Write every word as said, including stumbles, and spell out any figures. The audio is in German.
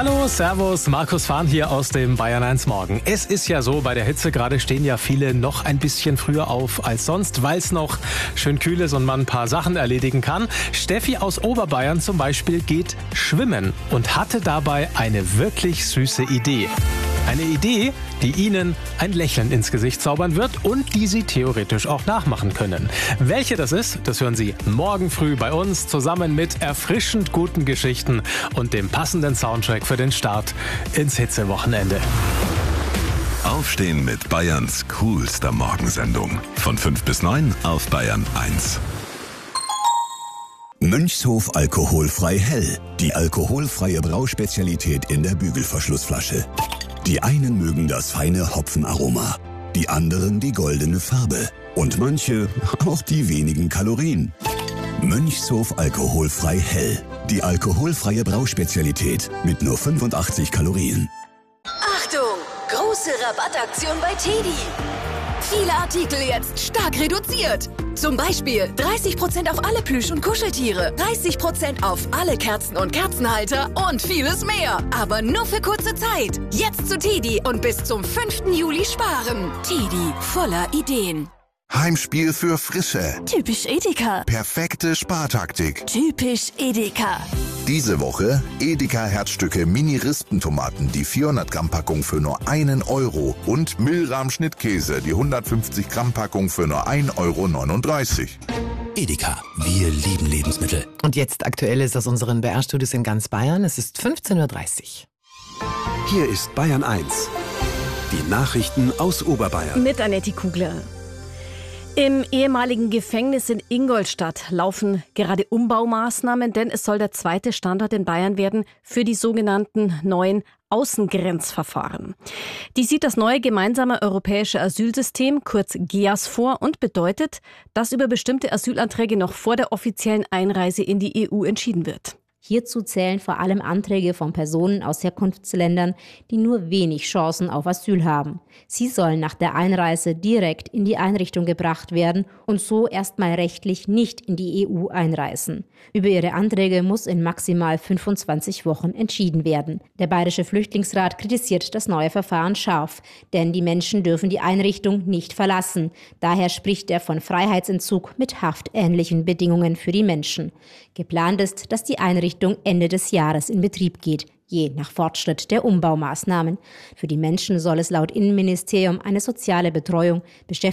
Hallo, servus, Markus Fahn hier aus dem Bayern eins Morgen. Es ist ja so, bei der Hitze gerade stehen ja viele noch ein bisschen früher auf als sonst, weil es noch schön kühl ist und man ein paar Sachen erledigen kann. Steffi aus Oberbayern zum Beispiel geht schwimmen und hatte dabei eine wirklich süße Idee. Eine Idee, die Ihnen ein Lächeln ins Gesicht zaubern wird und die Sie theoretisch auch nachmachen können. Welche das ist, das hören Sie morgen früh bei uns zusammen mit erfrischend guten Geschichten und dem passenden Soundtrack für den Start ins Hitzewochenende. Aufstehen mit Bayerns coolster Morgensendung. Von fünf bis neun auf Bayern eins. Mönchshof alkoholfrei hell. Die alkoholfreie Brauspezialität in der Bügelverschlussflasche. Die einen mögen das feine Hopfenaroma, die anderen die goldene Farbe und manche auch die wenigen Kalorien. Mönchshof alkoholfrei hell. Die alkoholfreie Brauspezialität mit nur fünfundachtzig Kalorien. Achtung! Große Rabattaktion bei Teddy. Viele Artikel jetzt stark reduziert. Zum Beispiel dreißig Prozent auf alle Plüsch- und Kuscheltiere, dreißig Prozent auf alle Kerzen und Kerzenhalter und vieles mehr. Aber nur für kurze Zeit. Jetzt zu Teddy und bis zum fünften Juli sparen. Teddy, voller Ideen. Heimspiel für Frische. Typisch Edeka. Perfekte Spartaktik. Typisch Edeka. Diese Woche Edeka Herzstücke Mini-Rispentomaten, die vierhundert Gramm Packung für nur einen Euro und Milram Schnittkäse, die hundertfünfzig Gramm Packung für nur ein Euro neununddreißig. Edeka, wir lieben Lebensmittel. Und jetzt Aktuelles aus unseren B R-Studios in ganz Bayern. Es ist fünfzehn Uhr dreißig. Hier ist Bayern eins. Die Nachrichten aus Oberbayern. Mit Annette Kugler. Im ehemaligen Gefängnis in Ingolstadt laufen gerade Umbaumaßnahmen, denn es soll der zweite Standort in Bayern werden für die sogenannten neuen Außengrenzverfahren. Die sieht das neue gemeinsame europäische Asylsystem, kurz G E A S, vor und bedeutet, dass über bestimmte Asylanträge noch vor der offiziellen Einreise in die E U entschieden wird. Hierzu zählen vor allem Anträge von Personen aus Herkunftsländern, die nur wenig Chancen auf Asyl haben. Sie sollen nach der Einreise direkt in die Einrichtung gebracht werden und so erstmal rechtlich nicht in die E U einreisen. Über ihre Anträge muss in maximal fünfundzwanzig Wochen entschieden werden. Der Bayerische Flüchtlingsrat kritisiert das neue Verfahren scharf, denn die Menschen dürfen die Einrichtung nicht verlassen. Daher spricht er von Freiheitsentzug mit haftähnlichen Bedingungen für die Menschen. Geplant ist, dass die Einrichtung Ende des Jahres in Betrieb geht, je nach Fortschritt der Umbaumaßnahmen. Für die Menschen soll es laut Innenministerium eine soziale Betreuung, Beschäftigung